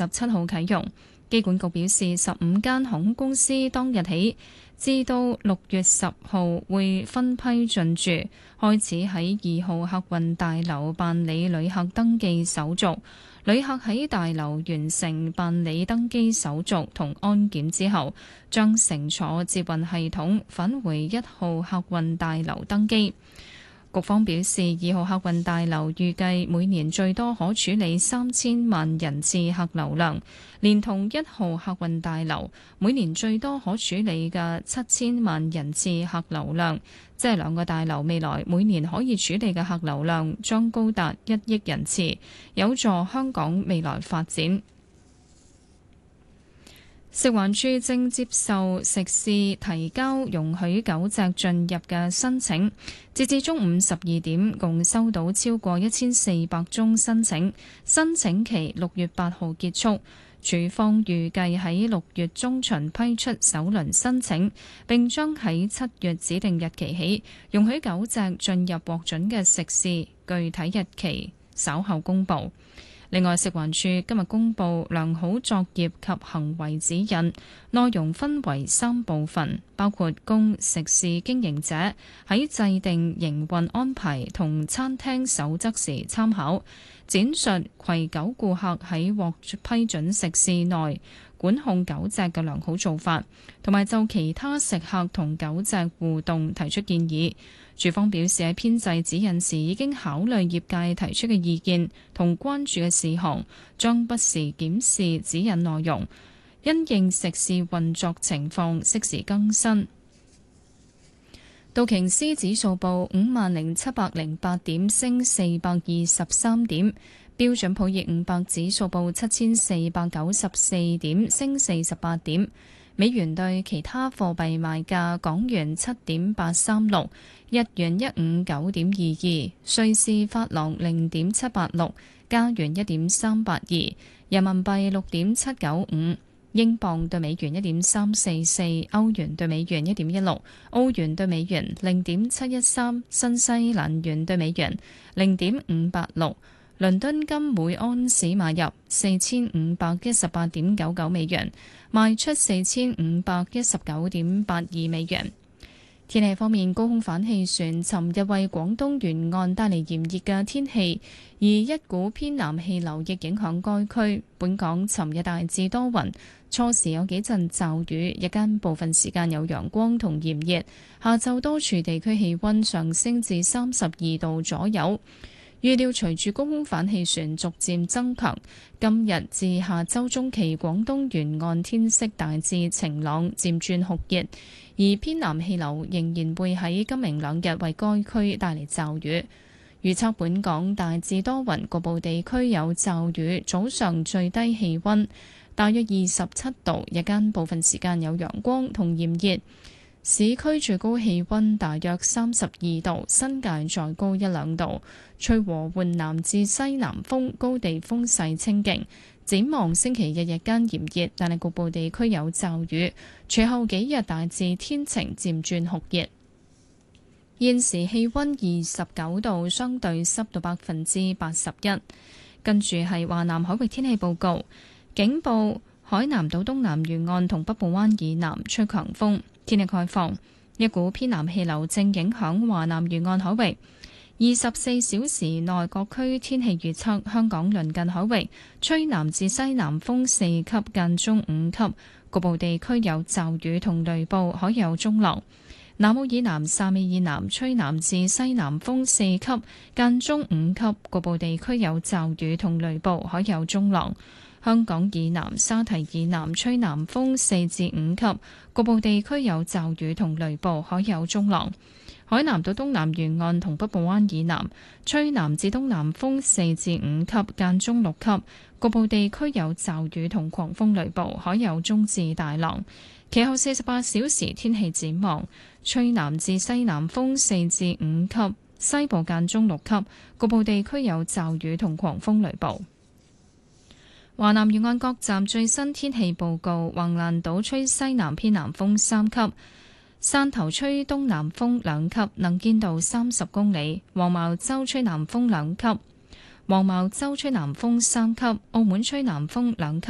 27號啟用。機管局表示，15間航空公司當日起至到6月10號會分批進駐，開始喺2號客運大樓辦理旅客登記手續。旅客喺大樓完成辦理登機手續同安檢之後，將乘坐接運系統返回1號客運大樓登機。局方表示，2號客運大樓預計每年最多可處理3000萬人次客流量，連同1號客運大樓每年最多可處理嘅7000萬人次客流量，即係兩個大樓未來每年可以處理嘅客流量將高達1億人次，有助香港未來發展。食環署正接受食肆提交容許狗隻進入嘅申請，截至中午12點，共收到超過1400宗申請，申請期6月8號結束。署方預計喺6月中旬批出首輪申請，並將喺7月指定日期起容許狗隻進入獲准嘅食肆，具體日期稍後公佈。另外，食環署今日公布良好作業及行為指引，內容分為3部分，包括供食肆經營者喺制定營運安排同餐廳守則時參考，展述攜狗顧客喺獲批准食肆內管控狗隻嘅良好做法，同埋就其他食客同狗隻互動提出建議。署方表示喺編製指引時已經考慮業界提出嘅意見同關注嘅事項，將不時檢視指引內容，因應食肆運作情況適時更新。道瓊斯指數報50,708點，升423點；標準普爾500指數報7494點，升48點。美元對其他貨幣賣價：港元7.836，日元159.22，瑞士法郎0.786，加元1.382，人民幣6.795，英鎊對美元1.344，歐元對美元1.16，澳元對美元0.713，新西蘭元對美元0.586。倫敦金每安士買入4518.99美元，賣出4519.82美元。天氣方面，高空反氣旋尋日為廣東沿岸帶嚟炎熱嘅天氣，而一股偏南氣流亦影響該區。本港尋日大致多雲，初時有幾陣驟雨，日間部分時間有陽光同炎熱，下晝多處地區氣溫上升至32度左右。預料隨住高空反氣旋逐漸增強，今日至下周中期廣東沿岸天色大致晴朗，漸轉酷熱，而偏南氣流仍然會喺今明兩日為該區帶嚟驟雨。預測本港大致多雲，局部地區有驟雨，早上最低氣溫大約27度，日間部分時間有陽光同炎熱。市區最高氣溫大約32度，新界再高1-2度，吹和緩南至西南風，高地風勢清勁。展望星期日日間炎熱，但係局部地區有驟雨，隨後幾日大致天晴，漸轉酷熱。現時氣溫29度，相對濕度81%。跟住係華南海域天氣報告，警報海南島東南沿岸同北部灣以南吹強風。天氣概況，一股偏南氣流正影響華南沿岸海域。24小時內各區天氣預測：香港鄰近海域吹南至西南風4級，間中5級，局部地區有驟雨同雷暴，海有中浪。南澳以南、汕尾以南吹南至西南風4級，間中5級，局部地區有驟雨同雷暴，海有中浪。香港以南、沙堤以南吹南風4至5級，局部地區有驟雨同雷暴，海有中浪。海南島東南沿岸同北部灣以南吹南至東南風4至5級，間中6級，局部地區有驟雨同狂風雷暴，海有中至大浪。其後48小時天氣展望，吹南至西南風4至5級，西部間中6級，局部地區有驟雨同狂風雷暴。華南沿岸各站最新天氣報告：橫瀾島吹西南偏南風3級，汕頭吹東南風2級，能見度30公里；黃茅洲吹南風2級，黃茅洲吹南風3級，澳門吹南風2級。